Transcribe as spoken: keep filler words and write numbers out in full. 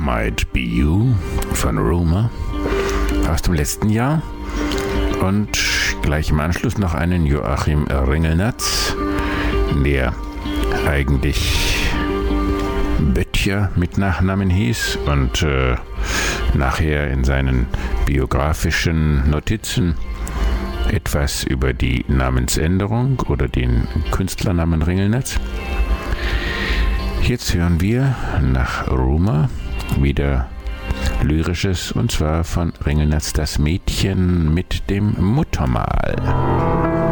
Might Be You von Rumour aus dem letzten Jahr und gleich im Anschluss noch einen Joachim Ringelnatz, der eigentlich Böttcher mit Nachnamen hieß und äh, nachher in seinen biografischen Notizen etwas über die Namensänderung oder den Künstlernamen Ringelnatz. Jetzt hören wir nach Rumour wieder Lyrisches, und zwar von Ringelnatz, das Mädchen mit dem Muttermal.